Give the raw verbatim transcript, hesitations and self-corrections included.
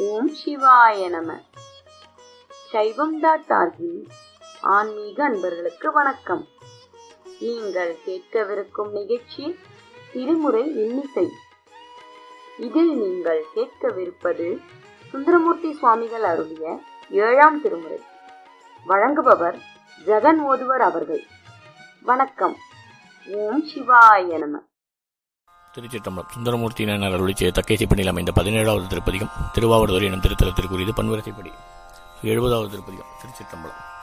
ஓம் சிவாய நம. சைவம் டாட் ஆர்கின் ஆன்மீக அன்பர்களுக்கு வணக்கம். நீங்கள் கேட்கவிருக்கும் நிகழ்ச்சி திருமுறை இன்னிசை. இதில் நீங்கள் கேட்கவிருப்பது சுந்தரமூர்த்தி சுவாமிகள் அருளிய ஏழாம் திருமுறை. வழங்குபவர் ஜெகன் ஓதுவர் அவர்கள். வணக்கம். ஓம் சிவாய நம. திருச்சிற்றம்பலம். சுந்தரமூர்த்தி நாயனார் அருளிச் செய்த தக்கேசிப்பணியில் அமைந்த பதினேழாவது திருப்பதிகம் திருவாவடுதுறை எனும் திருத்தலத்திற்குரியது. பன்வரிசைப்படி எழுபதாவது திருப்பதிகம். திருச்சிற்றம்பலம்.